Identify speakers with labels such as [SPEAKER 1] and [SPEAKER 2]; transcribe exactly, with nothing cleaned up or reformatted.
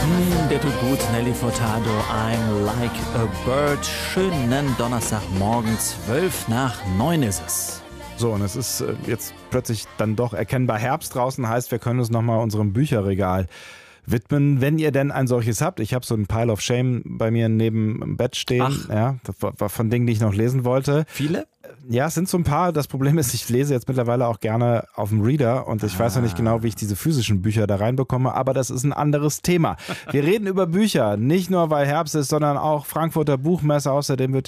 [SPEAKER 1] Mm, der tut gut, Nelly Furtado, I'm like a bird. Schönen Donnerstagmorgen, zwölf nach neun ist es.
[SPEAKER 2] So, und es ist jetzt plötzlich dann doch erkennbar Herbst draußen, heißt, wir können uns nochmal unserem Bücherregal widmen, wenn ihr denn ein solches habt. Ich habe so einen Pile of Shame bei mir neben dem Bett stehen,
[SPEAKER 1] Ach.
[SPEAKER 2] ja, das war von Dingen, die ich noch lesen wollte.
[SPEAKER 1] Viele?
[SPEAKER 2] Ja, es sind so ein paar. Das Problem ist, ich lese jetzt mittlerweile auch gerne auf dem Reader und ich ah. weiß noch nicht genau, wie ich diese physischen Bücher da reinbekomme, aber das ist ein anderes Thema. Wir reden über Bücher, nicht nur weil Herbst ist, sondern auch Frankfurter Buchmesse. Außerdem wird